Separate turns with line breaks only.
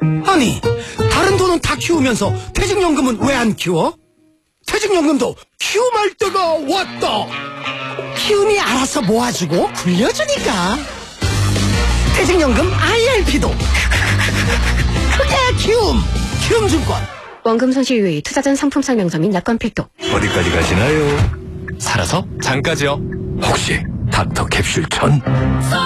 아니, 다른 돈은 다 키우면서 퇴직연금은 왜 안 키워? 퇴직연금도 키움할 때가 왔다. 키움이 알아서 모아주고 굴려주니까. 퇴직연금 IRP도 그게 키움증권.
원금 손실 유의, 투자전 상품 설명서 및 약관 필독.
어디까지 가시나요?
살아서 장까지요.
혹시 닥터 캡슐 천?